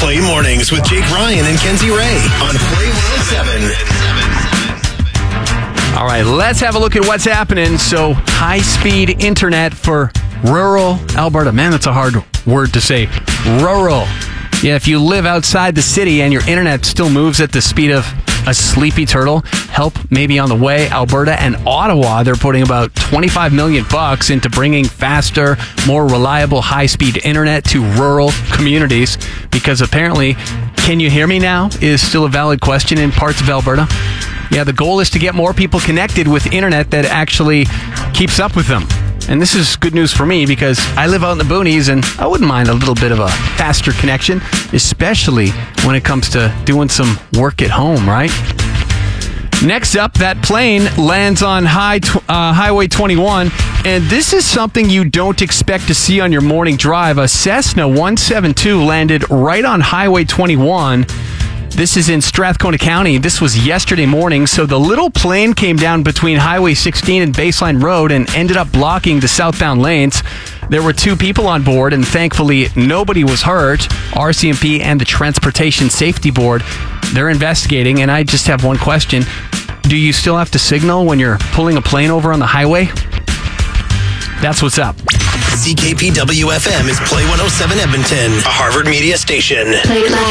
Play Mornings with Jake Ryan and Kenzie Ray on Play 107. All right, let's have a look at what's happening. So, high-speed internet for rural Alberta. Man, that's a hard word to say. Rural. Yeah, if you live outside the city and your internet still moves at the speed of a sleepy turtle, help maybe on the way. Alberta and Ottawa, they're putting about $25 million into bringing faster, more reliable, high-speed internet to rural communities, because apparently, can you hear me now, is still a valid question in parts of Alberta. Yeah, the goal is to get more people connected with internet that actually keeps up with them. And this is good news for me because I live out in the boonies and I wouldn't mind a little bit of a faster connection, especially when it comes to doing some work at home, right? Next up, that plane lands on Highway 21, and this is something you don't expect to see on your morning drive. A Cessna 172 landed right on Highway 21. This is in Strathcona County. This was yesterday morning. So the little plane came down between Highway 16 and Baseline Road and ended up blocking the southbound lanes. There were 2 people on board, and thankfully nobody was hurt. RCMP and the Transportation Safety Board, they're investigating. And I just have one question. Do you still have to signal when you're pulling a plane over on the highway? That's what's up. CKPW FM is Play 107 Edmonton, a Harvard Media station.